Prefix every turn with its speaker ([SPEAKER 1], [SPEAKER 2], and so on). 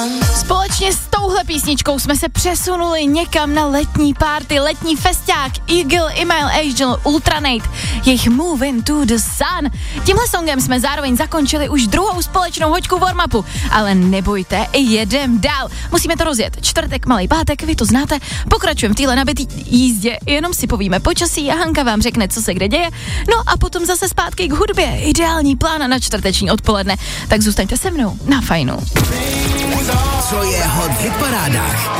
[SPEAKER 1] Společně s touhle písničkou jsme se přesunuli někam na letní party, letní festiák Eagle, Email Angel, Ultranate, jejich Move Into the Sun. Tímhle songem jsme zároveň zakončili už druhou společnou hoďku warm-upu, ale nebojte, jedem dál. Musíme to rozjet. Čtvrtek, malý pátek, vy to znáte. Pokračujeme v téhle nabitý jízdě, jenom si povíme počasí a Hanka vám řekne, co se kde děje. No a potom zase zpátky k hudbě. Ideální plán na čtvrteční odpoledne. Tak zůstaňte se mnou na Fajnu.
[SPEAKER 2] Co je hot v hitparádách?